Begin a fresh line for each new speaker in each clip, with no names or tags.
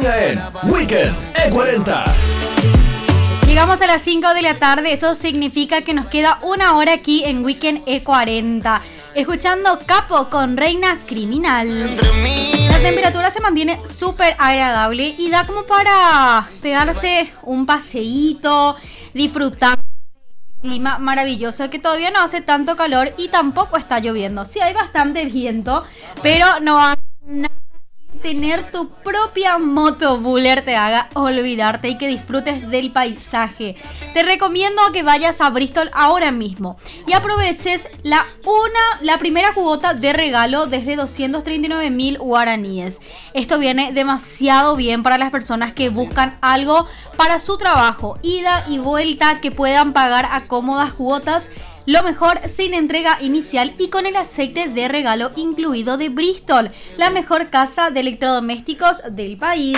Venga en Weekend E40.
Llegamos a las 5 de la tarde, eso significa que nos queda una hora aquí en Weekend E40. Escuchando Capo con Reina Criminal. La temperatura se mantiene súper agradable y da como para pegarse un paseíto, disfrutar del clima maravilloso, que todavía no hace tanto calor y tampoco está lloviendo. Sí, hay bastante viento, pero no hay nada. Tener tu propia motobuller te haga olvidarte y que disfrutes del paisaje. Te recomiendo que vayas a Bristol ahora mismo y aproveches la primera cuota de regalo desde 239.000 guaraníes. Esto viene demasiado bien para las personas que buscan algo para su trabajo, ida y vuelta, que puedan pagar a cómodas cuotas. Lo mejor sin entrega inicial y con el aceite de regalo incluido de Bristol, la mejor casa de electrodomésticos del país.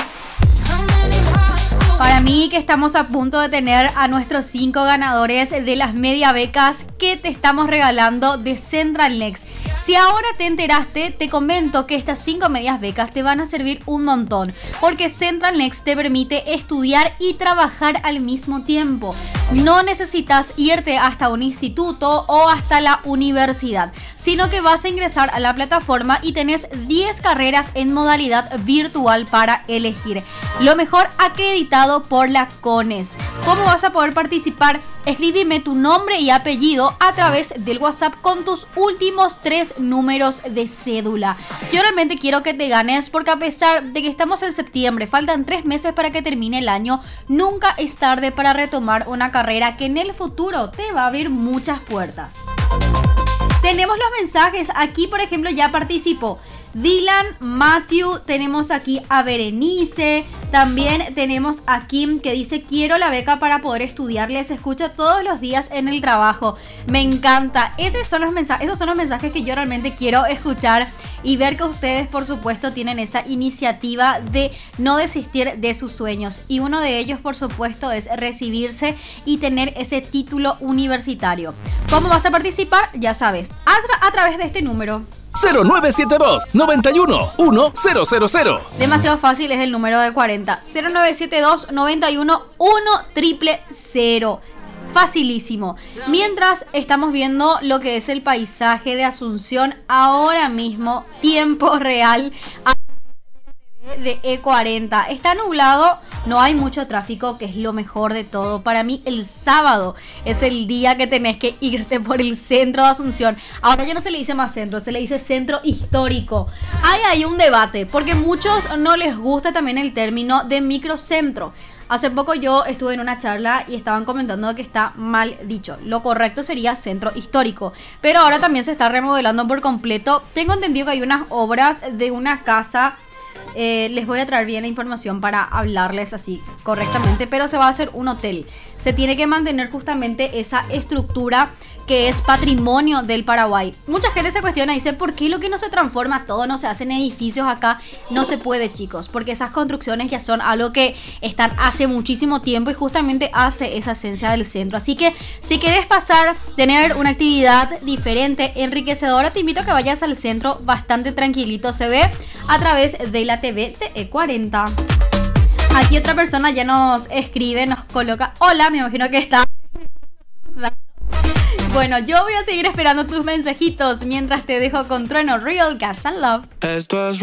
Para mí, que estamos a punto de tener a nuestros 5 ganadores de las media becas que te estamos regalando de Central Next. Si ahora te enteraste, te comento que estas 5 medias becas te van a servir un montón, porque Central Next te permite estudiar y trabajar al mismo tiempo. No necesitas irte hasta un instituto o hasta la universidad, sino que vas a ingresar a la plataforma y tenés 10 carreras en modalidad virtual para elegir. Lo mejor acreditado por la CONES. ¿Cómo vas a poder participar? Escríbeme tu nombre y apellido a través del WhatsApp con tus últimos 3 números de cédula. Yo realmente quiero que te ganes, porque a pesar de que estamos en septiembre, faltan 3 meses para que termine el año, nunca es tarde para retomar una carrera que en el futuro te va a abrir muchas puertas. Tenemos los mensajes. Aquí, por ejemplo, ya participó Dylan, Matthew, tenemos aquí a Berenice, también tenemos a Kim, que dice: quiero la beca para poder estudiar, les escucho todos los días en el trabajo. Me encanta. Esos son los mensajes que yo realmente quiero escuchar y ver que ustedes, por supuesto, tienen esa iniciativa de no desistir de sus sueños. Y uno de ellos, por supuesto, es recibirse y tener ese título universitario. ¿Cómo vas a participar? Ya sabes, a través de este número
0972 91 1000.
Demasiado fácil, es el número de 40. 0972 91 1000. Facilísimo. Mientras estamos viendo lo que es el paisaje de Asunción ahora mismo, tiempo real de E40. Está nublado, no hay mucho tráfico, que es lo mejor de todo. Para mí el sábado es el día que tenés que irte por el centro de Asunción. Ahora ya no se le dice más centro, se le dice centro histórico. Hay ahí un debate, porque muchos no les gusta también el término de microcentro. Hace poco yo estuve en una charla y estaban comentando que está mal dicho. Lo correcto sería centro histórico, pero ahora también se está remodelando por completo. Tengo entendido que hay unas obras de una casa. Les voy a traer bien la información para hablarles así correctamente, pero se va a hacer un hotel. Se tiene que mantener justamente esa estructura que es patrimonio del Paraguay. Mucha gente se cuestiona y dice: ¿por qué lo que no se transforma todo, no se hacen edificios acá? No se puede, chicos, porque esas construcciones ya son algo que están hace muchísimo tiempo y justamente hace esa esencia del centro. Así que si querés pasar, tener una actividad diferente, enriquecedora, te invito a que vayas al centro. Bastante tranquilito se ve a través de la TV de E40. Aquí otra persona ya nos escribe, nos coloca: hola, me imagino que está. Bueno, yo voy a seguir esperando tus mensajitos mientras te dejo con Trueno, Real Gas and Love. Esto es